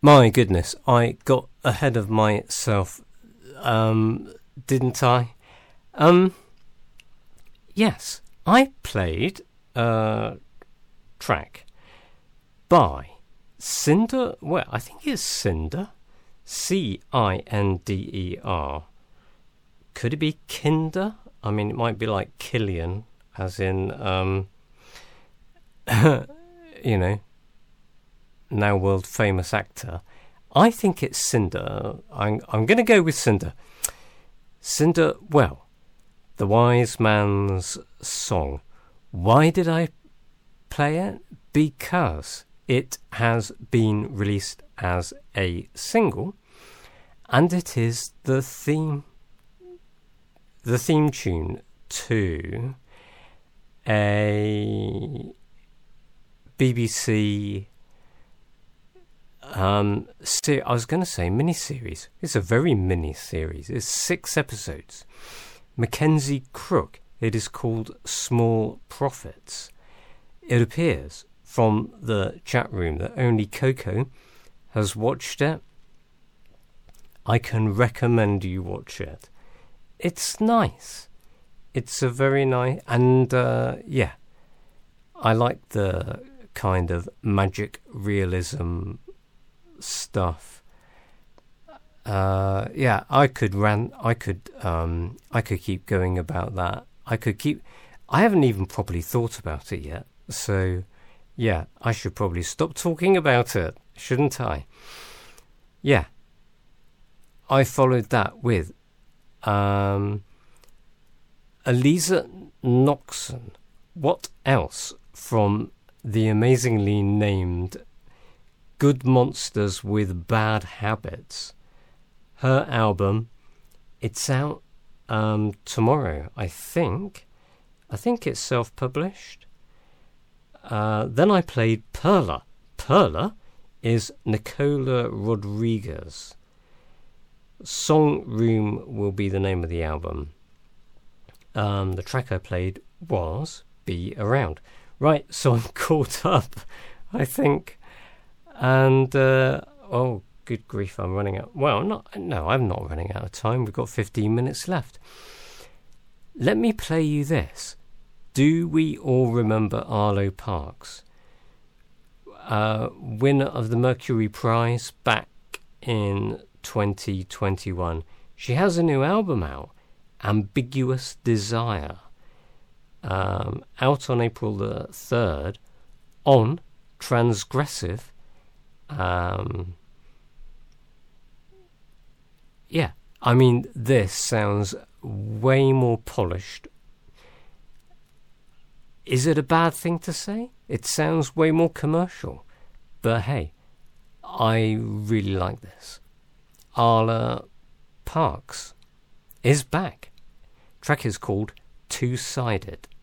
My goodness, I got ahead of myself, didn't I? Yes, I played a track by Cinder. Well, I think it's Cinder, Cinder. Could it be Kinder? I mean, it might be like Killian, as in, you know, now world famous actor. I think it's Cinder. I'm going to go with Cinder. Cinder, well, the Wise Man's Song. Why did I play it? Because it has been released as a single, and it is the theme tune to a BBC I was going to say mini-series. It's a very mini-series. It's 6 episodes. Mackenzie Crook. It is called Small Profits. It appears from the chat room that only Coco has watched it. I can recommend you watch it. It's nice. It's a very nice, and yeah, I like the kind of magic realism stuff. Yeah, I could keep going about that. I haven't even properly thought about it yet. So, yeah, I should probably stop talking about it, shouldn't I? Yeah. I followed that with Eliza Noxon. What else from the amazingly named Good Monsters with Bad Habits? Her album, it's out tomorrow, I think. I think it's self-published. Then I played Perla. Perla is Nicola Rodriguez. Song Room will be the name of the album. The track I played was Be Around. Right, so I'm caught up, I think. And, oh, good grief, I'm running out. Well, I'm not running out of time. We've got 15 minutes left. Let me play you this. Do we all remember Arlo Parks? Winner of the Mercury Prize back in 2021. She has a new album out, Ambiguous Desire, out on April the 3rd on Transgressive. Yeah, I mean, this sounds way more polished. Is it a bad thing to say? It sounds way more commercial. But hey, I really like this. Arlo Parks is back. Track is called Two-Sided.